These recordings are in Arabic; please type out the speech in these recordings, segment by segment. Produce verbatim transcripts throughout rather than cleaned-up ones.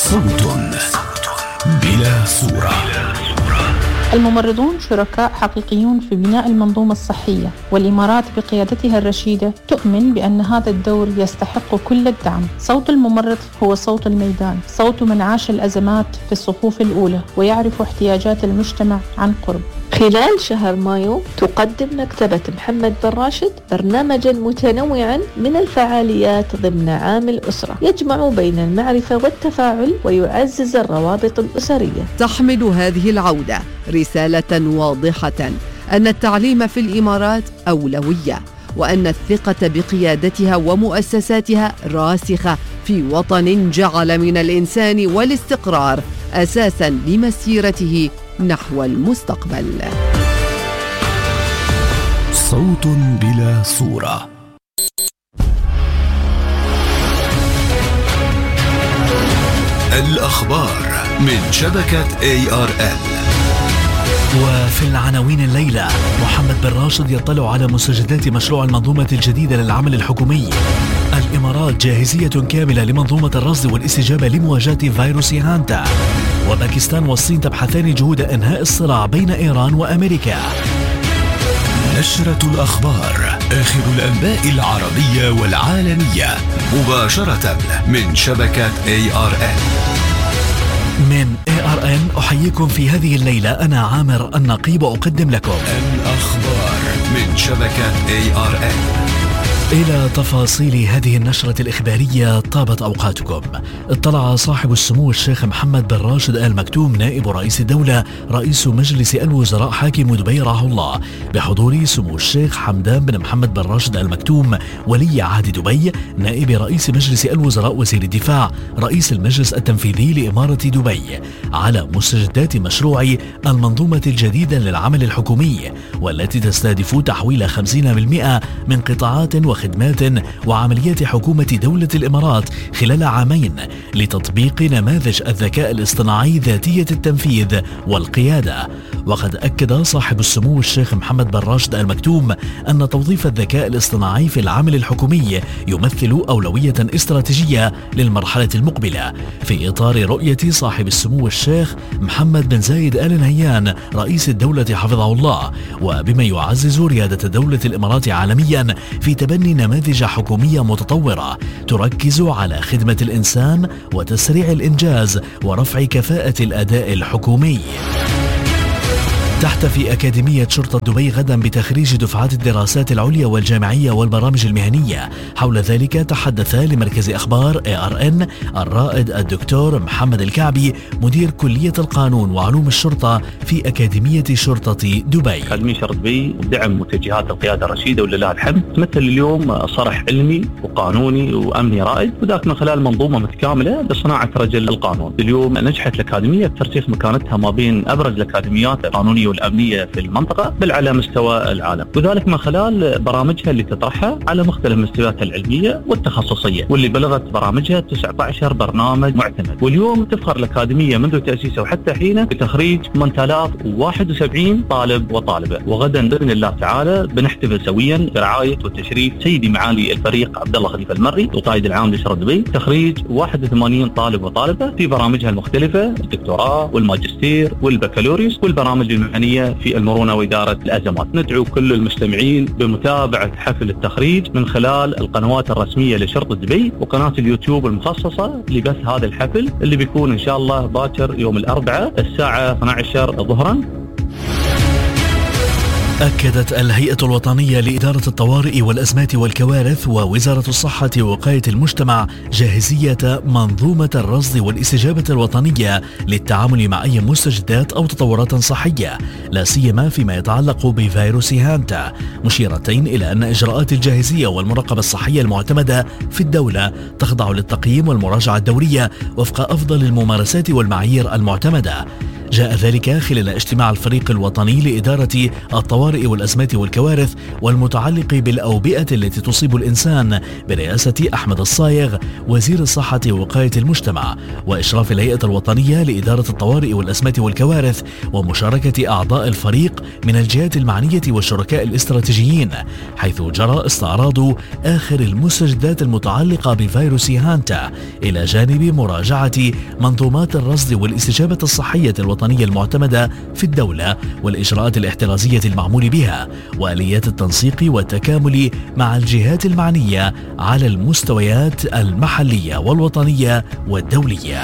صوت بلا صورة. الممرضون شركاء حقيقيون في بناء المنظومة الصحية، والإمارات بقيادتها الرشيدة تؤمن بأن هذا الدور يستحق كل الدعم. صوت الممرض هو صوت الميدان، صوت من عاش الأزمات في الصفوف الأولى ويعرف احتياجات المجتمع عن قرب. خلال شهر مايو تقدم مكتبة محمد بن راشد برنامجا متنوعا من الفعاليات ضمن عام الأسرة، يجمع بين المعرفة والتفاعل ويعزز الروابط الأسرية. تحمل هذه العودة رسالة واضحة أن التعليم في الإمارات أولوية، وأن الثقة بقيادتها ومؤسساتها راسخة في وطن جعل من الإنسان والاستقرار أساساً لمسيرته نحو المستقبل. صوت بلا صورة. الأخبار من شبكة إيه آر إل. وفي العناوين الليلة، محمد بن راشد يطلع على مستجدات مشروع المنظومة الجديدة للعمل الحكومي. الإمارات جاهزية كاملة لمنظومة الرصد والاستجابة لمواجهة فيروس هانتا. وباكستان والصين تبحثان جهود إنهاء الصراع بين إيران وأمريكا. نشرة الأخبار، آخر الأنباء العربية والعالمية، مباشرة من شبكة إيه آر إل. من إيه آر إن أحييكم في هذه الليلة، أنا عامر النقيب أقدم لكم الأخبار من شبكة إيه آر إل. إلى تفاصيل هذه النشرة الإخبارية طابت أوقاتكم. اطلع صاحب السمو الشيخ محمد بن راشد آل مكتوم نائب رئيس الدولة رئيس مجلس الوزراء حاكم دبي رعاه الله بحضور سمو الشيخ حمدان بن محمد بن راشد آل مكتوم ولي عهد دبي نائب رئيس مجلس الوزراء وزير الدفاع رئيس المجلس التنفيذي لإمارة دبي على مستجدات مشروع المنظومة الجديدة للعمل الحكومي، والتي تستهدف تحويل خمسين بالمئة من قطاعات وخدمات وعمليات حكومة دولة الإمارات خلال عامين لتطبيق نماذج الذكاء الاصطناعي ذاتية التنفيذ والقيادة. وقد أكد صاحب السمو الشيخ محمد بن راشد آل مكتوم أن توظيف الذكاء الاصطناعي في العمل الحكومي يمثل أولوية استراتيجية للمرحلة المقبلة في إطار رؤية صاحب السمو الشيخ محمد بن زايد آل نهيان رئيس الدولة حفظه الله، وبما يعزز ريادة دولة الإمارات عالميا في تبني نماذج حكومية متطورة تركز على خدمة الإنسان وتسريع الإنجاز ورفع كفاءة الأداء الحكومي. تحتفي أكاديمية شرطة دبي غدا بتخريج دفعات الدراسات العليا والجامعية والبرامج المهنية. حول ذلك تحدث لمركز أخبار إيه آر إن الرائد الدكتور محمد الكعبي مدير كلية القانون وعلوم الشرطة في أكاديمية شرطة دبي. أكاديمية شرطة دبي بدعم متجهات القيادة الرشيدة ولله الحمد تمثل اليوم صرح علمي وقانوني وأمني رائد، وذاك من خلال منظومة متكاملة لصناعة رجل القانون. اليوم نجحت الأكاديمية بترسيخ مكانتها ما بين أبرز الأكاديميات القانونية والأمنية في المنطقة بل على مستوى العالم، وذلك من خلال برامجها اللي تطرحها على مختلف مستوياتها العلمية والتخصصية، واللي بلغت برامجها تسعة عشر برنامج معتمد. واليوم تفخر الأكاديمية منذ تأسيسها وحتى حينه بتخريج ثمانية آلاف وواحد وسبعين طالب وطالبة. وغدا بإذن الله تعالى بنحتفل سويا برعاية وتشريف سيدي معالي الفريق عبد الله خليفة المري القائد العام لشرطة دبي تخريج واحد وثمانين طالب وطالبة في برامجها المختلفة، الدكتوراه والماجستير والبكالوريوس والبرامج المهنية في المرونة وإدارة الأزمات. ندعو كل المستمعين بمتابعة حفل التخريج من خلال القنوات الرسمية لشرطة دبي وقناة اليوتيوب المخصصة لبث هذا الحفل اللي بيكون إن شاء الله باكر يوم الأربعاء الساعة اثنتي عشرة ظهرا. أكدت الهيئة الوطنية لإدارة الطوارئ والأزمات والكوارث ووزارة الصحة ووقاية المجتمع جاهزية منظومة الرصد والاستجابة الوطنية للتعامل مع أي مستجدات أو تطورات صحية، لا سيما فيما يتعلق بفيروس هانتا، مشيرتين إلى أن إجراءات الجاهزية والمراقبة الصحية المعتمدة في الدولة تخضع للتقييم والمراجعة الدورية وفق أفضل الممارسات والمعايير المعتمدة. جاء ذلك خلال اجتماع الفريق الوطني لإدارة الطوارئ والأزمات والكوارث والمتعلق بالأوبئة التي تصيب الإنسان برئاسة أحمد الصايغ وزير الصحة ووقاية المجتمع، وإشراف الهيئة الوطنية لإدارة الطوارئ والأزمات والكوارث، ومشاركة أعضاء الفريق من الجهات المعنية والشركاء الاستراتيجيين، حيث جرى استعراض آخر المستجدات المتعلقة بفيروس هانتا، إلى جانب مراجعة منظومات الرصد والاستجابة الصحية الوطنية المعتمدة في الدولة والإجراءات الاحترازية المعمول بها، وآليات التنسيق والتكامل مع الجهات المعنية على المستويات المحلية والوطنية والدولية.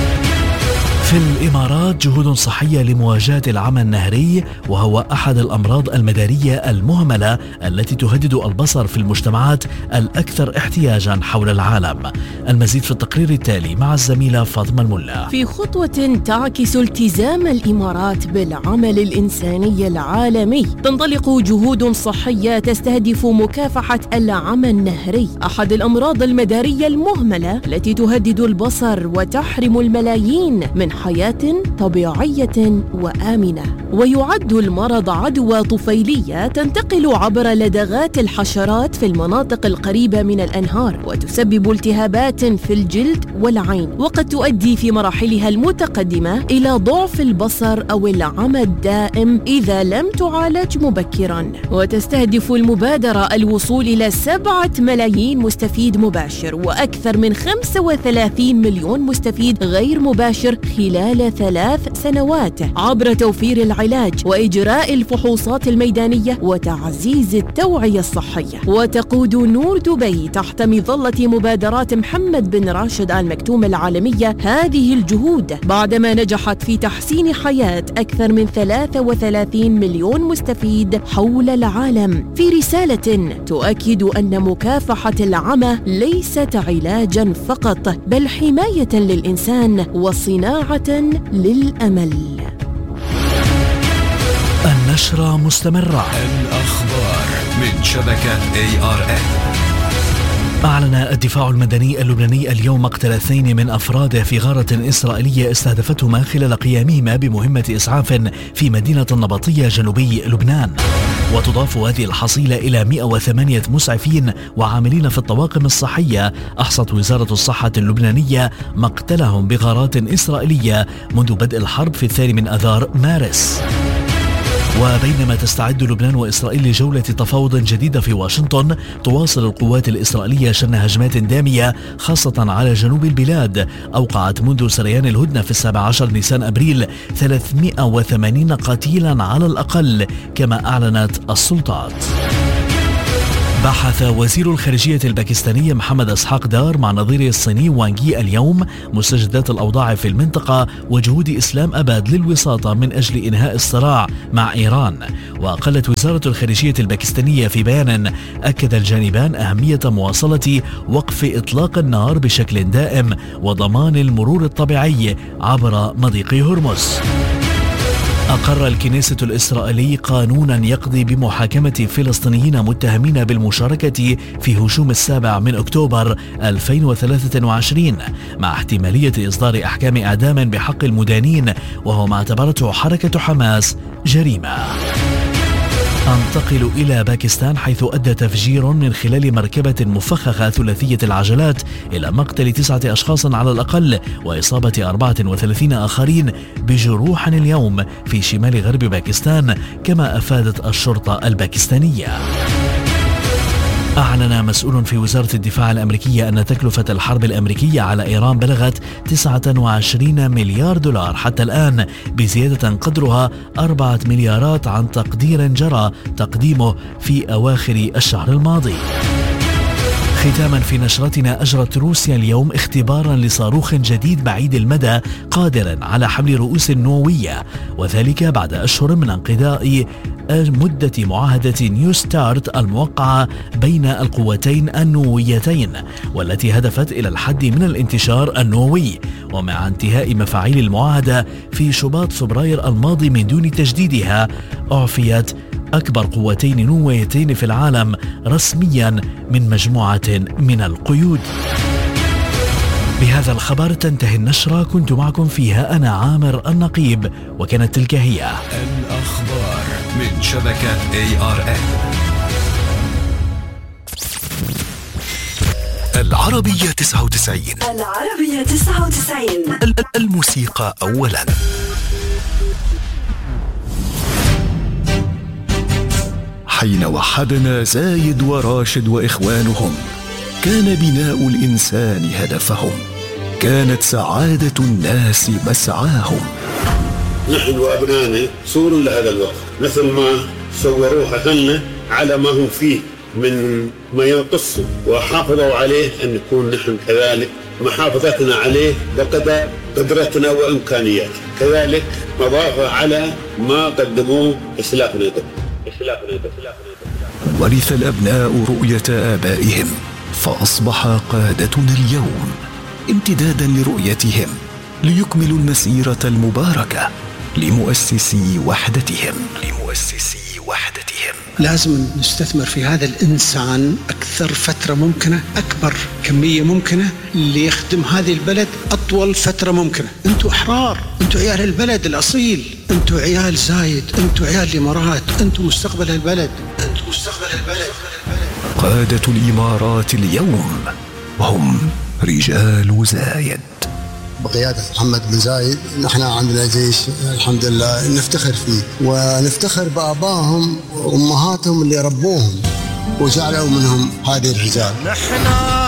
في الإمارات جهود صحية لمواجهة العمى النهري، وهو أحد الأمراض المدارية المهملة التي تهدد البصر في المجتمعات الأكثر احتياجا حول العالم. المزيد في التقرير التالي مع الزميلة فاطمة الملا. في خطوة تعكس التزام الإمارات بالعمل الإنساني العالمي، تنطلق جهود صحية تستهدف مكافحة العمى النهري، أحد الأمراض المدارية المهملة التي تهدد البصر وتحرم الملايين من حياة طبيعية وآمنة. ويعد المرض عدوى طفيلية تنتقل عبر لدغات الحشرات في المناطق القريبة من الأنهار، وتسبب التهابات في الجلد والعين، وقد تؤدي في مراحلها المتقدمة إلى ضعف البصر أو العمى الدائم إذا لم تعالج مبكرا. وتستهدف المبادرة الوصول إلى سبعة ملايين مستفيد مباشر وأكثر من خمسة وثلاثين مليون مستفيد غير مباشر خلال ثلاث سنوات، عبر توفير العلاج وإجراء الفحوصات الميدانية وتعزيز التوعية الصحية. وتقود نور دبي تحت مظلة مبادرات محمد بن راشد آل مكتوم العالمية هذه الجهود، بعدما نجحت في تحسين حياة أكثر من ثلاثة وثلاثين مليون مستفيد حول العالم، في رسالة تؤكد أن مكافحة العمى ليست علاجا فقط، بل حماية للإنسان وصناعة للأمل. النشرة مستمرة. الأخبار من شبكة إيه آر إن. أعلن الدفاع المدني اللبناني اليوم مقتل اثنين من أفراده في غارة إسرائيلية استهدفتهما خلال قيامهما بمهمة إسعاف في مدينة النبطية جنوبي لبنان. وتضاف هذه الحصيلة إلى مئة وثمانية مسعفين وعاملين في الطواقم الصحية. أحصت وزارة الصحة اللبنانية مقتلهم بغارات إسرائيلية منذ بدء الحرب في الثاني من آذار مارس. وبينما تستعد لبنان وإسرائيل لجولة تفاوض جديدة في واشنطن، تواصل القوات الإسرائيلية شن هجمات دامية خاصة على جنوب البلاد. أوقعت منذ سريان الهدنة في السابع عشر نيسان أبريل ثلاثمئة وثمانين قتيلا على الأقل، كما أعلنت السلطات. بحث وزير الخارجية الباكستاني محمد إسحاق دار مع نظيره الصيني وانغي اليوم مستجدات الأوضاع في المنطقة وجهود إسلام أباد للوساطة من أجل إنهاء الصراع مع إيران. وقالت وزارة الخارجية الباكستانية في بيان: أكد الجانبان أهمية مواصلة وقف إطلاق النار بشكل دائم وضمان المرور الطبيعي عبر مضيق هرمز. أقر الكنيسة الإسرائيلي قانونا يقضي بمحاكمة فلسطينيين متهمين بالمشاركة في هجوم السابع من أكتوبر ألفين وثلاثة وعشرين، مع احتمالية إصدار أحكام إعدام بحق المدانين، وهو ما اعتبرته حركة حماس جريمة. أنتقل إلى باكستان، حيث أدى تفجير من خلال مركبة مفخخة ثلاثية العجلات إلى مقتل تسعة أشخاص على الأقل وإصابة أربعة وثلاثين آخرين بجروح اليوم في شمال غرب باكستان، كما أفادت الشرطة الباكستانية. أعلن مسؤول في وزارة الدفاع الأمريكية أن تكلفة الحرب الأمريكية على إيران بلغت تسعة وعشرين مليار دولار حتى الآن، بزيادة قدرها أربعة مليارات عن تقدير جرى تقديمه في أواخر الشهر الماضي. ختاما في نشرتنا، أجرت روسيا اليوم اختبارا لصاروخ جديد بعيد المدى قادر على حمل رؤوس نووية، وذلك بعد أشهر من انقضاء مدة معاهدة نيو ستارت الموقعة بين القوتين النوويتين، والتي هدفت إلى الحد من الانتشار النووي. ومع انتهاء مفاعيل المعاهدة في شباط فبراير الماضي من دون تجديدها، أعفيت أكبر قوتين نوويتين في العالم رسميا من مجموعة من القيود. بهذا الخبر تنتهي النشرة، كنت معكم فيها أنا عامر النقيب، وكانت تلك هي الأخبار من شبكة إيه آر إن. العربية تسعة وتسعين. العربية تسعة وتسعين. الموسيقى أولا. حين وحدنا زايد وراشد وإخوانهم كان بناء الإنسان هدفهم، كانت سعادة الناس مسعاهم. نحن وأبنائنا صور لهذا الوقت مثل ما صوروها لنا على ما هم فيه من ما ينقصوا وحافظوا عليه، أن نكون نحن كذلك محافظتنا عليه بقدر قدرتنا وإمكانياتنا، كذلك مضافة على ما قدموه إسلافنا قبل. ورث الأبناء رؤية آبائهم فأصبح قادتنا اليوم امتدادا لرؤيتهم ليكملوا المسيرة المباركة لمؤسسي وحدتهم لمؤسسي وحدتهم. لازم نستثمر في هذا الإنسان أكثر فترة ممكنة، أكبر كمية ممكنة، ليخدم هذه البلد أطول فترة ممكنة. أنتوا أحرار، أنتوا عيال البلد الأصيل، أنتوا عيال زايد، أنتوا عيال الإمارات، أنتوا مستقبل البلد، أنتوا مستقبل البلد. قادة الإمارات اليوم هم رجال زايد بقيادة محمد بن زايد. نحن عندنا جيش الحمد لله نفتخر فيه، ونفتخر بآبائهم وأمهاتهم اللي ربوهم وجعلوا منهم هذه الرجال.